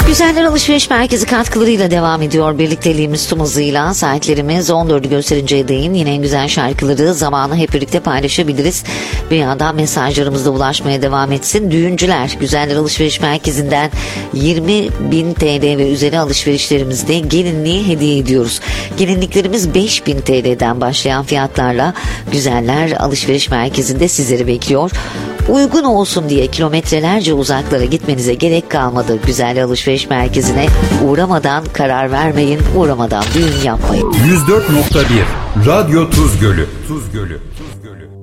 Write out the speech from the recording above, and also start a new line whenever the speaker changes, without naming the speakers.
Güzeller Alışveriş Merkezi katkılarıyla devam ediyor birlikteliğimiz tüm hızıyla. Saatlerimiz 14'ü gösterinceye değin yine en güzel şarkıları zamanı hep birlikte paylaşabiliriz. Bir yandan mesajlarımız da ulaşmaya devam etsin. Düğüncüler Güzeller Alışveriş Merkezi'nden 20.000 TL ve üzeri alışverişlerimizde gelinliği hediye ediyoruz. Gelinliklerimiz 5.000 TL'den başlayan fiyatlarla Güzeller Alışveriş Merkezi'nde sizleri bekliyor. Uygun olsun diye kilometrelerce uzaklara gitmenize gerek kalmadı. Güzel Alışveriş Merkezi'ne uğramadan karar vermeyin, uğramadan düğün yapmayın.
104.1 Radyo Tuz Gölü.